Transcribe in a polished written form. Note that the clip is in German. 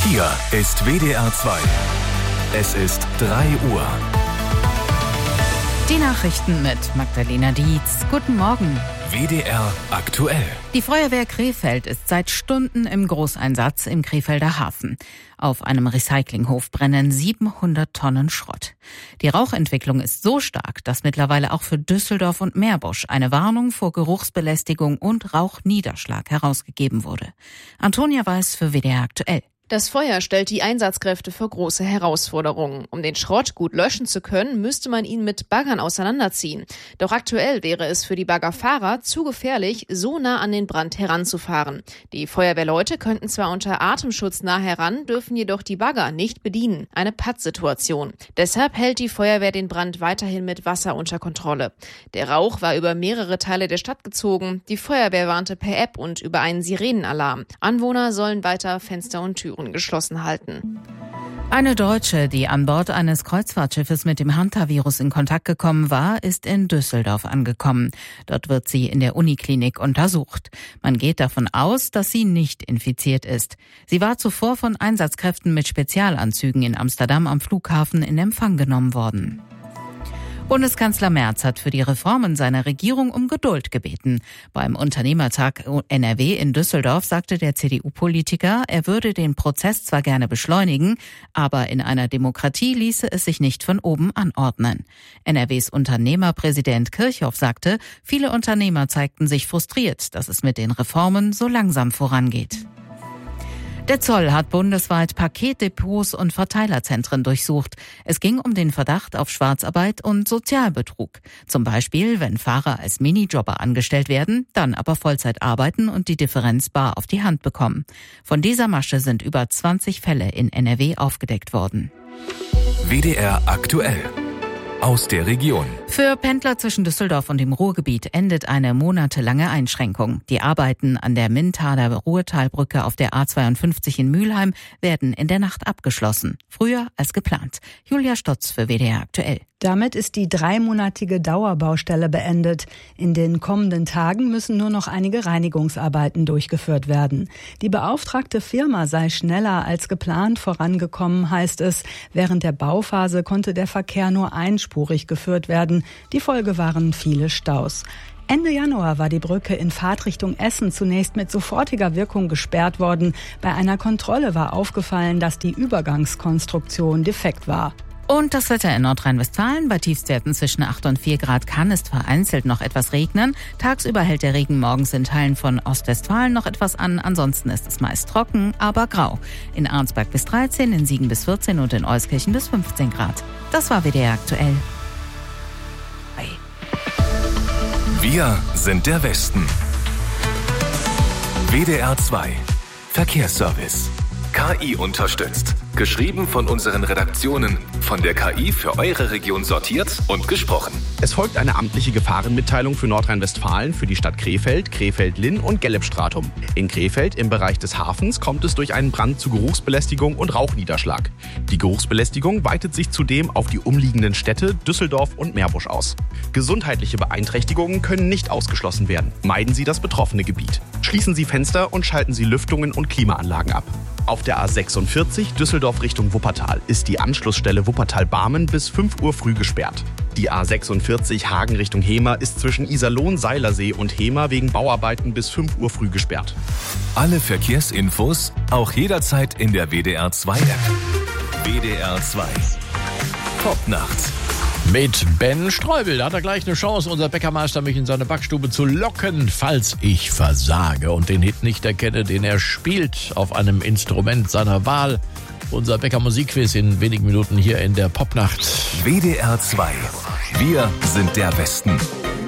Hier ist WDR 2. Es ist 3 Uhr. Die Nachrichten mit Magdalena Dietz. Guten Morgen. WDR aktuell. Die Feuerwehr Krefeld ist seit Stunden im Großeinsatz im Krefelder Hafen. Auf einem Recyclinghof brennen 700 Tonnen Schrott. Die Rauchentwicklung ist so stark, dass mittlerweile auch für Düsseldorf und Meerbusch eine Warnung vor Geruchsbelästigung und Rauchniederschlag herausgegeben wurde. Antonia Weiß für WDR aktuell. Das Feuer stellt die Einsatzkräfte vor große Herausforderungen. Um den Schrott gut löschen zu können, müsste man ihn mit Baggern auseinanderziehen. Doch aktuell wäre es für die Baggerfahrer zu gefährlich, so nah an den Brand heranzufahren. Die Feuerwehrleute könnten zwar unter Atemschutz nah heran, dürfen jedoch die Bagger nicht bedienen. Eine Pattsituation. Deshalb hält die Feuerwehr den Brand weiterhin mit Wasser unter Kontrolle. Der Rauch war über mehrere Teile der Stadt gezogen. Die Feuerwehr warnte per App und über einen Sirenenalarm. Anwohner sollen weiter Fenster und Türen geschlossen halten. Eine Deutsche, die an Bord eines Kreuzfahrtschiffes mit dem Hantavirus in Kontakt gekommen war, ist in Düsseldorf angekommen. Dort wird sie in der Uniklinik untersucht. Man geht davon aus, dass sie nicht infiziert ist. Sie war zuvor von Einsatzkräften mit Spezialanzügen in Amsterdam am Flughafen in Empfang genommen worden. Bundeskanzler Merz hat für die Reformen seiner Regierung um Geduld gebeten. Beim Unternehmertag NRW in Düsseldorf sagte der CDU-Politiker, er würde den Prozess zwar gerne beschleunigen, aber in einer Demokratie ließe es sich nicht von oben anordnen. NRWs Unternehmerpräsident Kirchhoff sagte, viele Unternehmer zeigten sich frustriert, dass es mit den Reformen so langsam vorangeht. Der Zoll hat bundesweit Paketdepots und Verteilerzentren durchsucht. Es ging um den Verdacht auf Schwarzarbeit und Sozialbetrug. Zum Beispiel, wenn Fahrer als Minijobber angestellt werden, dann aber Vollzeit arbeiten und die Differenz bar auf die Hand bekommen. Von dieser Masche sind über 20 Fälle in NRW aufgedeckt worden. WDR aktuell. Aus der Region. Für Pendler zwischen Düsseldorf und dem Ruhrgebiet endet eine monatelange Einschränkung. Die Arbeiten an der Minnthaler Ruhrtalbrücke auf der A52 in Mülheim werden in der Nacht abgeschlossen. Früher als geplant. Julia Stotz für WDR aktuell. Damit ist die 3-monatige Dauerbaustelle beendet. In den kommenden Tagen müssen nur noch einige Reinigungsarbeiten durchgeführt werden. Die beauftragte Firma sei schneller als geplant vorangekommen, heißt es. Während der Bauphase konnte der Verkehr nur einspurig geführt werden. Die Folge waren viele Staus. Ende Januar war die Brücke in Fahrtrichtung Essen zunächst mit sofortiger Wirkung gesperrt worden. Bei einer Kontrolle war aufgefallen, dass die Übergangskonstruktion defekt war. Und das Wetter in Nordrhein-Westfalen. Bei Tiefstwerten zwischen 8 und 4 Grad kann es vereinzelt noch etwas regnen. Tagsüber hält der Regen morgens in Teilen von Ostwestfalen noch etwas an. Ansonsten ist es meist trocken, aber grau. In Arnsberg bis 13, in Siegen bis 14 und in Euskirchen bis 15 Grad. Das war WDR aktuell. Bye. Wir sind der Westen. WDR 2. Verkehrsservice. KI unterstützt. Geschrieben von unseren Redaktionen. Von der KI für eure Region sortiert und gesprochen. Es folgt eine amtliche Gefahrenmitteilung für Nordrhein-Westfalen, für die Stadt Krefeld, Krefeld-Linn und Gelbstratum. In Krefeld im Bereich des Hafens kommt es durch einen Brand zu Geruchsbelästigung und Rauchniederschlag. Die Geruchsbelästigung weitet sich zudem auf die umliegenden Städte Düsseldorf und Meerbusch aus. Gesundheitliche Beeinträchtigungen können nicht ausgeschlossen werden. Meiden Sie das betroffene Gebiet. Schließen Sie Fenster und schalten Sie Lüftungen und Klimaanlagen ab. Auf der A46 Düsseldorf Richtung Wuppertal ist die Anschlussstelle Wuppertal-Barmen bis 5 Uhr früh gesperrt. Die A46 Hagen Richtung Hemer ist zwischen Iserlohn-Seilersee und Hemer wegen Bauarbeiten bis 5 Uhr früh gesperrt. Alle Verkehrsinfos auch jederzeit in der WDR 2 App. WDR 2. Popnacht. Mit Ben Streubel, da hat er gleich eine Chance, unser Bäckermeister, mich in seine Backstube zu locken, falls ich versage und den Hit nicht erkenne, den er spielt auf einem Instrument seiner Wahl. Unser Bäcker-Musikquiz in wenigen Minuten hier in der Popnacht. WDR 2. Wir sind der Westen.